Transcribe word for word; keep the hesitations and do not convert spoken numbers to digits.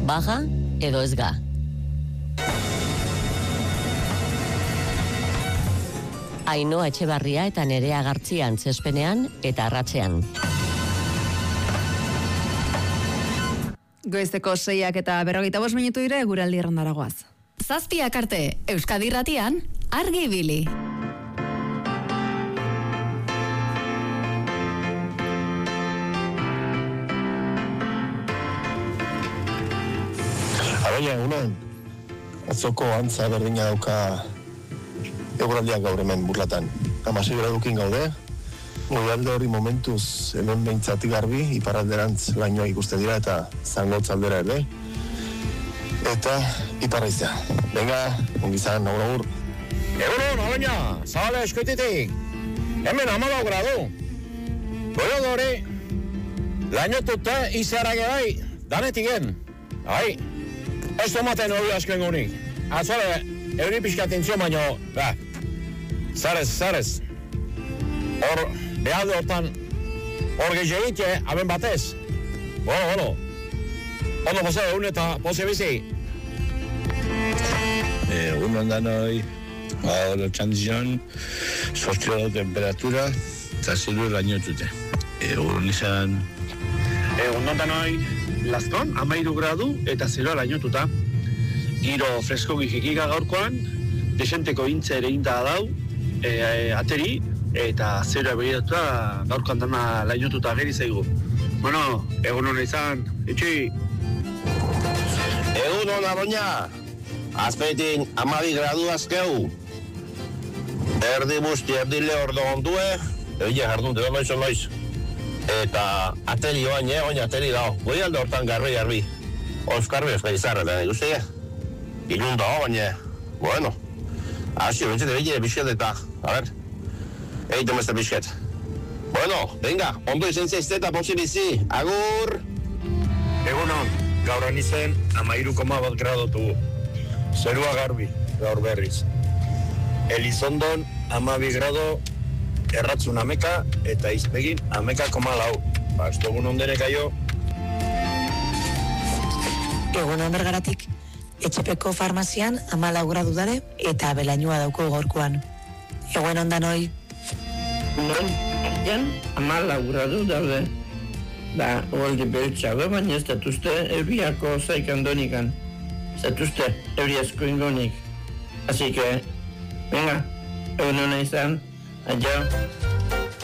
Baga edo ez ga. Ainhoa Etxebarria eta Nerea Gartzia antzezpenean eta arratsean. Goizeko seiak eta berrogeita bost minutu dire guraldi errandara goaz. Zazpiak arte, Euskadi Irratian, argi ibili. Abaia, egunon, atzoko antza berdina dauka eguraldiak gaur hemen burlatan. Hamasei gradukin gaude, goialde hori momentuz hemen behintzati garbi, iparralderantz lainoa ikuste dira eta zangotz aldera ere. Eta iparraizea. Venga, ongizan, agur agur. Egunon, abaina, zabale eskoititik. Hemen hamalau gradu. Goialde hori, lainotuta izarage bai, danetigen. Bai, ez tomaten hori asken gunik. Atzore, euri pixkatin zio baino, ba, zarez, zarez. Hor, behalde hortan, hor gehiagitxe, aben batez. Bueno, bueno. Ondo poze, egun eta poze bizi. Egun ondan hoi, gaur txandizion, sortio temperatura, eta ziru lainotute. Egun izan. Egun ondan hoi, Lazkon, amairu gradu eta zeroa lainotuta. Giro fresko gijikika gaurkoan, desenteko intze ere inda dau, e, e, ateri, eta zeroa begiratuta gaurkoan dana lainotuta geri zaigu. Bueno, egun hona izan, itxi! Egun hona doña, azpeitin amabi gradu azkeu. Erdi busti, erdi lehordo ondue, egin jardun, edo noiz noiz. Eta ateri oain, eh, oin ateri dao. Goi alde hortan garbi, garbi. Oskarbi euskal izarra, da, ikusti, eh? Ilun dao, baina, bueno. Asi, bentsete begire bisket eta, a ver. Eitu meste bisket. Bueno, venga, ondo izen zeizte eta posibizi. Agur! Egunon, gaur anizen amairu koma bat gradotu. Zerua garbi, gaur berriz. Elizondon amabi grado, erratzun ameka eta izpegin ameka koma lau. Ba, ez dugun onderek aio. Egun onbergaratik, Etxepeko farmazian amalau gradu dare eta belainua dauko gaurkoan. Egun ondan hoi. Non, jan, amalau gradu daude. Da, holdi beltxago, baina ez datuzte euriako zaikandonikan. Ez datuzte euri asko ingonik. Así que, venga, egun hona izan, adio.